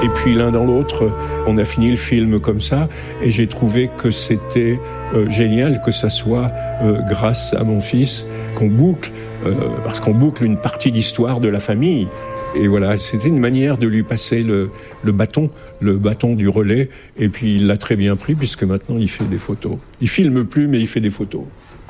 Et puis l'un dans l'autre, on a fini le film comme ça, et j'ai trouvé que c'était génial que ça soit grâce à mon fils qu'on boucle, parce qu'on boucle une partie d'histoire de la famille. Et voilà, c'était une manière de lui passer le bâton du relais, et puis il l'a très bien pris, puisque maintenant il fait des photos. Il filme plus, mais il fait des photos.